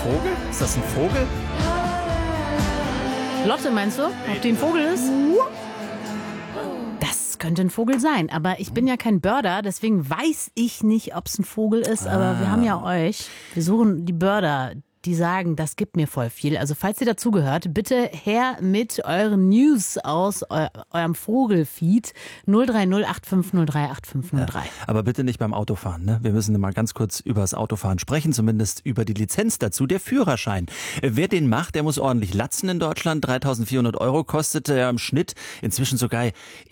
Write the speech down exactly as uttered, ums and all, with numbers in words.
Vogel? Ist das ein Vogel? Lotte, meinst du, ob die ein Vogel ist? Das könnte ein Vogel sein, aber ich bin ja kein Birder, deswegen weiß ich nicht, ob es ein Vogel ist, aber Ah. wir haben ja euch. Wir suchen die Birder, die sagen, das gibt mir voll viel. Also falls ihr dazugehört, bitte her mit euren News aus eu eurem Vogelfeed null drei null acht fünf null drei acht fünf null drei. Ja, aber bitte nicht beim Autofahren. Ne? Wir müssen mal ganz kurz über das Autofahren sprechen, zumindest über die Lizenz dazu, der Führerschein. Wer den macht, der muss ordentlich latzen in Deutschland. dreitausendvierhundert Euro kostet er im Schnitt, inzwischen sogar